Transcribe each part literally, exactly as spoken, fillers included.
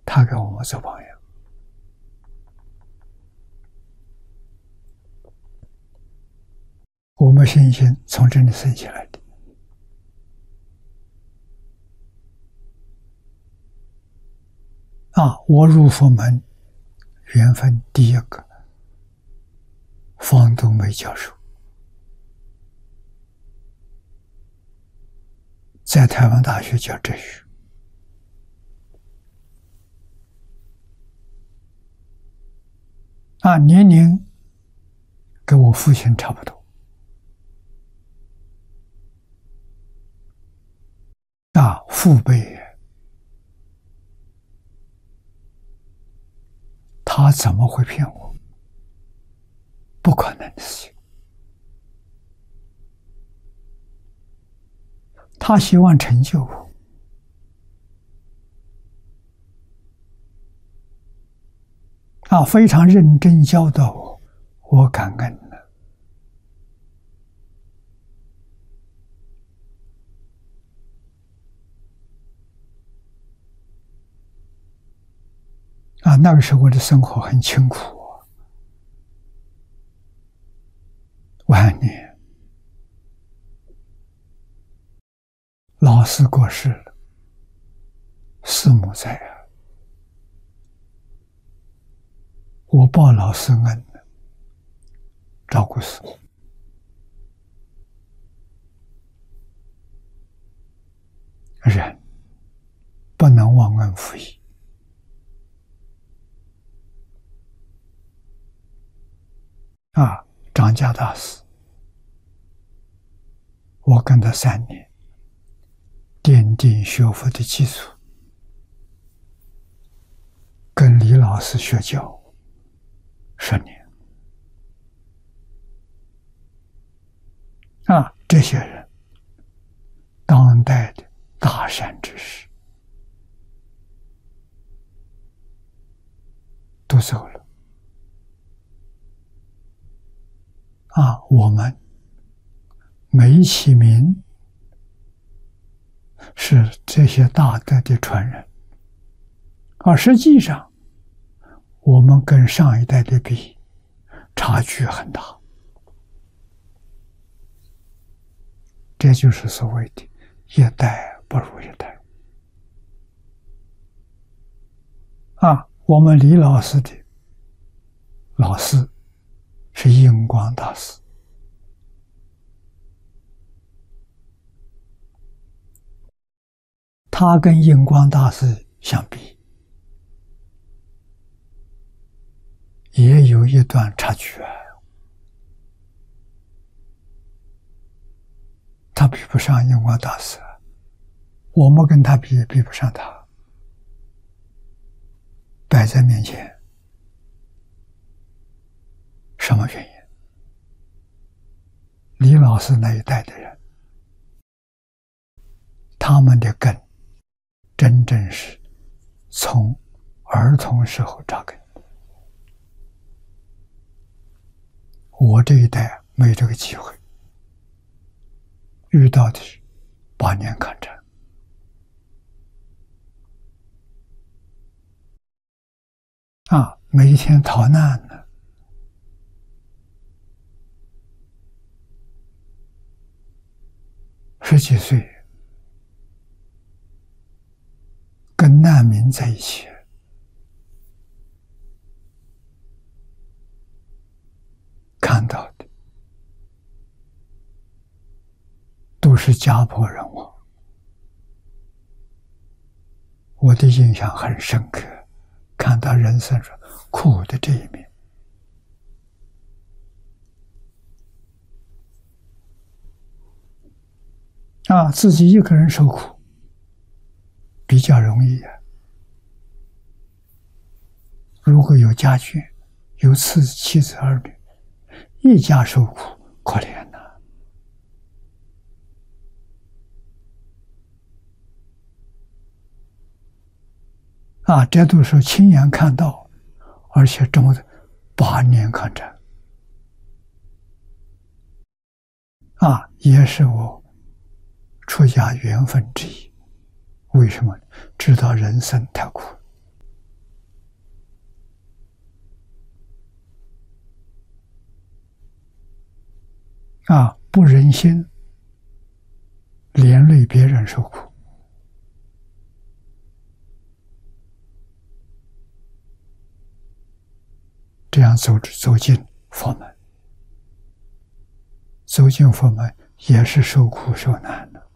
他给我们做榜样。我们信心从这里生起来的。啊，我入佛门，缘分第一个，方东梅教授，在台湾大学教哲学。啊，年龄跟我父亲差不多。啊，父辈，他怎么会骗我？不可能的事情。他希望成就我，啊，非常认真教导我，我感恩了。啊，那个时候我的生活很清苦，晚年老师过世了，师母在啊，我报老师恩了，照顾师母。人不能忘恩负义。啊，张家大师，我跟他三年，奠定学佛的基础。跟李老师学教十年。啊，这些人，当代的大善之士都走了。啊，我们没起名，是这些大德的传人，而实际上，我们跟上一代的比，差距很大。这就是所谓的一代不如一代。啊，我们李老师的老师是印光大师，他跟印光大师相比，也有一段差距啊。他比不上印光大师，我们跟他比也比不上他。摆在面前，什么原因？李老师那一代的人，他们的根真正是从儿童时候扎根。我这一代没这个机会，遇到的是八年抗战。啊，每一天逃难呢，十几岁跟难民在一起，看到的都是家破人亡，我的印象很深刻。看到人生中苦的这一面，啊，自己一个人受苦比较容易啊。如果有家眷，有妻妻子儿女，一家受苦，可怜呐。啊，这都是亲眼看到，而且这么八年抗战，啊，也是我出家缘分之一。为什么？知道人生太苦， 啊，不忍心连累别人受苦，这样走走进佛门，走进佛门也是受苦受难的。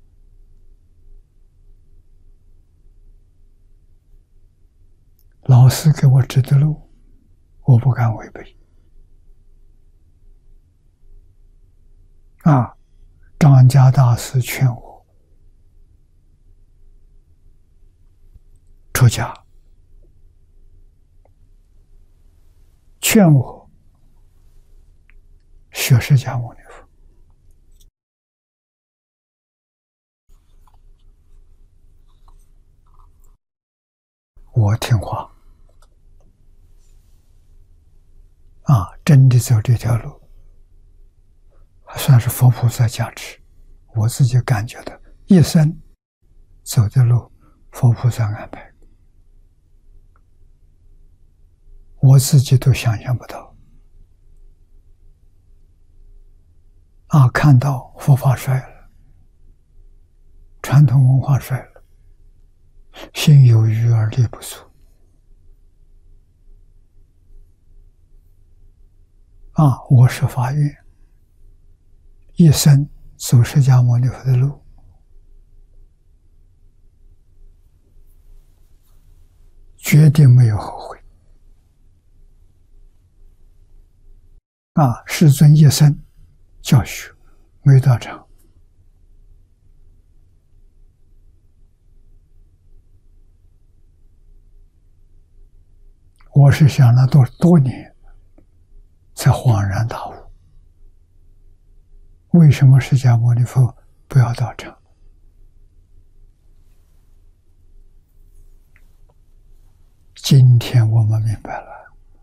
老师给我指的路，我不敢违背。啊，张家大师劝我出家，劝我学释迦牟尼佛。我听话，啊，真的走这条路，还算是佛菩萨加持。我自己感觉到，一生走的路，佛菩萨安排，我自己都想象不到。啊，看到佛法衰了，传统文化衰了，心有余而力不足。啊，我是发愿，一生走释迦牟尼佛的路，决定没有后悔。啊，世尊一生教学没到场，我是想了多多年，才恍然大悟，为什么释迦牟尼佛不要到场？今天我们明白了。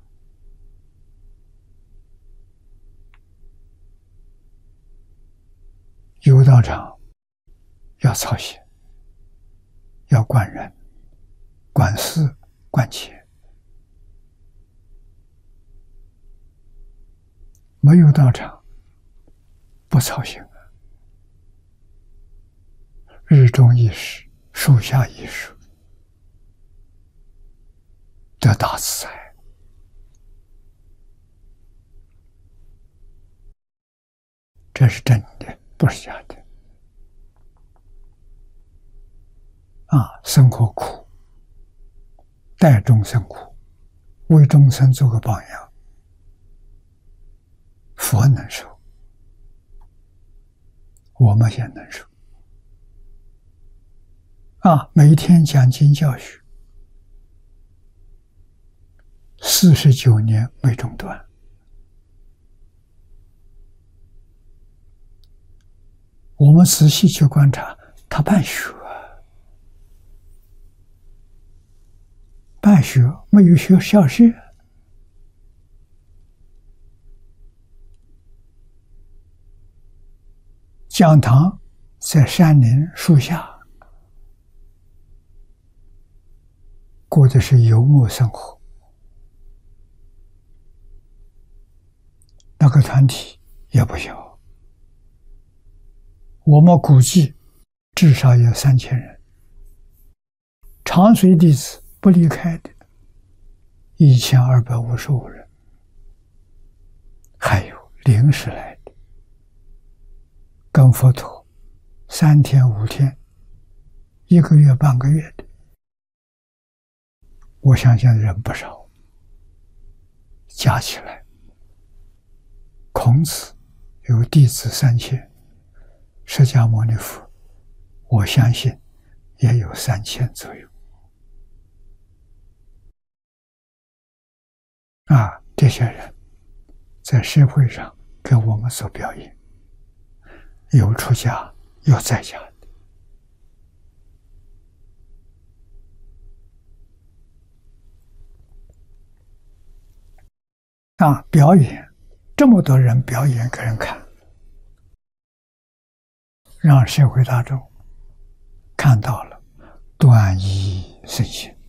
有道场要操心，要管人、管事、管钱。没有道场，不操心，日中一时，树下一树，得大自在。这是真的，不是假的。啊，生活苦，待众生苦，为众生做个榜样，佛能受，我们也能受。啊，每天讲经教学，四十九年没中断。我们仔细去观察，他办学，办学没有学校舍，讲堂在山林树下，过的是游牧生活。那个团体也不小，我们估计至少有三千人。长随弟子不离开的一千二百五十五人，还有临时来的，跟佛陀三天五天、一个月半个月的，我相信人不少，加起来。孔子有弟子三千，释迦牟尼佛，我相信也有三千左右。啊，这些人在社会上给我们做表演，有出家，有在家的。啊，表演。这么多人表演给人看，让社会大众看到了端一身心。